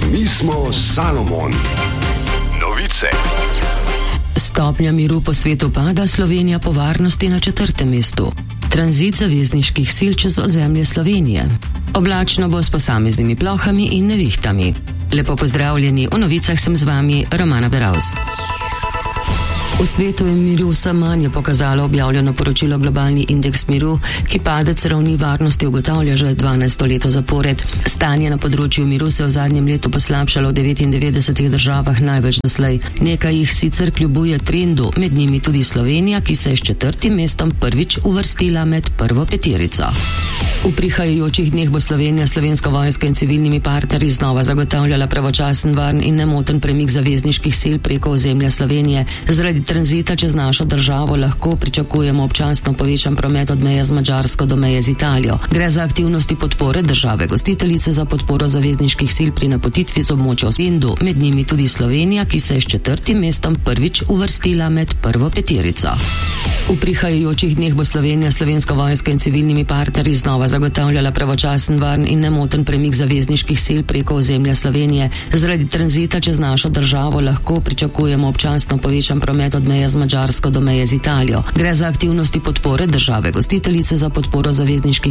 Mi smo Salomon. Novice. Stopnja miru po svetu pada, Slovenija po varnosti na 4. mestu. Tranzit zavezniških sil čez ozemlje Slovenije. Oblačno bo s posameznimi plohami in nevihtami. Lepo pozdravljeni, v novicah sem z vami Romana Beravs. V svetu je miru vse manj, je pokazalo objavljeno poročilo Globalni indeks miru, ki padec ravni varnosti ugotavlja že 12. leto zapored. Stanje na področju miru se je v zadnjem letu poslabšalo v 99 državah, največ doslej. Nekaj jih sicer kljubuje trendu, med njimi tudi Slovenija, ki se je s 4. mestom prvič uvrstila med prvo peterico. V prihajajočih dneh bo Slovenija Slovensko vojsko in civilnimi partnerji znova zagotavljala pravočasen, varen in nemoten premik zavezniških sil preko ozemlja Slovenije. Zaradi tranzita čez našo državo lahko pričakujemo občasno povečan promet od meje z Madžarsko do meje z Italijo. Gre za aktivnosti podpore države gostiteljice za podporo zavezniških sil pri napotitvi z območja Vindu, med njimi tudi Slovenija, ki se je s 4. mestom prvič uvrstila med prvo peterico. V prihajajočih dneh bo Slovenija Slovensko vojsko in civilnimi partnerji znova zagotavljala pravočasen, varen in nemoten premik zavezniških sil preko ozemlja Slovenije. Zaradi tranzita čez našo državo lahko pričakujemo občasno povečan promet od meje z Madžarsko do meje z Italijo. Gre za aktivnosti podpore države gostiteljice za podporo zavezniških